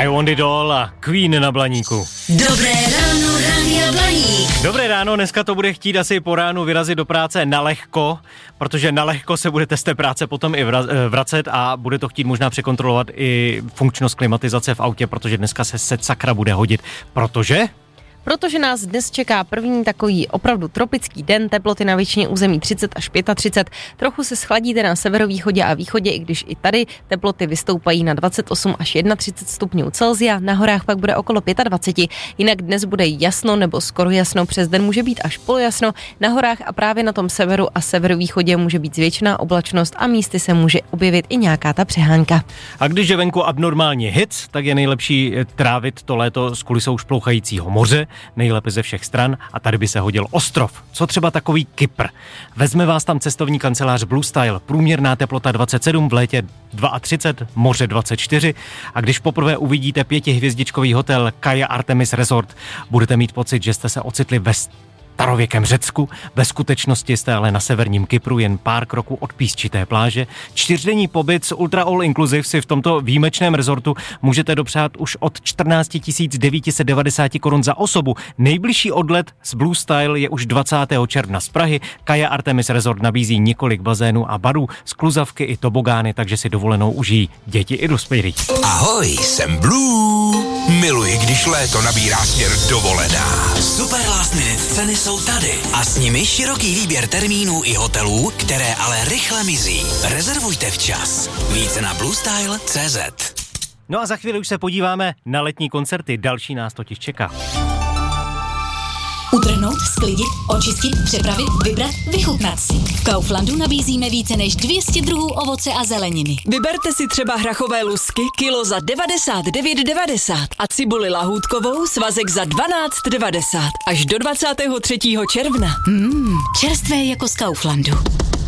I Want It All a Queen na Blaníku. Dobré ráno, Rádia Blaník. Dobré ráno, dneska to bude chtít asi po ránu vyrazit do práce na lehko, protože na lehko se budete z té práce potom i vracet a bude to chtít možná překontrolovat i funkčnost klimatizace v autě, protože dneska se sakra bude hodit, Protože nás dnes čeká první takový opravdu tropický den, teploty na většině území 30 až 35, trochu se schladíte na severovýchodě a východě, i když i tady teploty vystoupají na 28 až 31 stupňů Celsia, na horách pak bude okolo 25, jinak dnes bude jasno nebo skoro jasno, přes den může být až polojasno, na horách a právě na tom severu a severovýchodě může být zvětšená oblačnost a místy se může objevit i nějaká ta přehánka. A když je venku abnormálně hit, tak je nejlepší trávit to léto s kulisou šplouchajícího moře, nejlépe ze všech stran, a tady by se hodil ostrov. Co třeba takový Kypr? Vezme vás tam cestovní kancelář Blue Style, průměrná teplota 27, v létě 32, moře 24, a když poprvé uvidíte 5hvězdičkový hotel Kaja Artemis Resort, budete mít pocit, že jste se ocitli ve starověkém Řecku. Ve skutečnosti jste ale na severním Kypru, jen pár kroků od písčité pláže. 4denní pobyt s Ultra All Inclusive si v tomto výjimečném rezortu můžete dopřát už od 14 990 korun za osobu. Nejbližší odlet z Blue Style je už 20. června z Prahy. Kaja Artemis Resort nabízí několik bazénů a barů, skluzavky i tobogány, takže si dovolenou užijí děti i dospělí. Ahoj, jsem Blue. Miluji, když léto nabírá směr dovolená. Super last minute ceny jsou tady a s nimi široký výběr termínů i hotelů, které ale rychle mizí. Rezervujte včas. Více na bluestyle.cz. No a za chvíli už se podíváme na letní koncerty, další nás totiž čeká. Utrhnout, sklidit, očistit, přepravit, vybrat, vychutnat si. V Kauflandu nabízíme více než 200 druhů ovoce a zeleniny. Vyberte si třeba hrachové lusky, kilo za 99,90 a cibuli lahůdkovou, svazek za 12,90 až do 23. června. Čerstvé jako z Kauflandu.